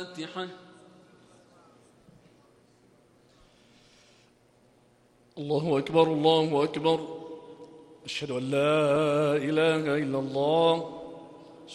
الفاتحة. الله أكبر الله أكبر، أشهد أن لا إله إلا الله